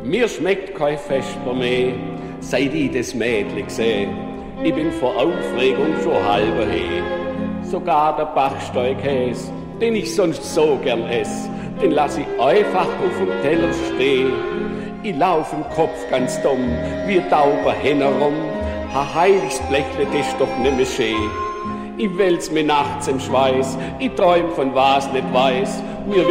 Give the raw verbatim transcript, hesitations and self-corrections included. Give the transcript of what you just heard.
Mir schmeckt kein Vesper mehr, seit ich das Mädchen seh. Ich bin vor Aufregung schon halber he. Sogar der Bachsteukäse, den ich sonst so gern ess, den lass ich einfach auf dem Teller stehen. Ich lauf im Kopf ganz dumm, wie tauber Hen herum. Ha heiliges Blechle, das ist doch nimmer schön. Ich wälz mir nachts im Schweiß, ich träum von was nicht weiß. Mir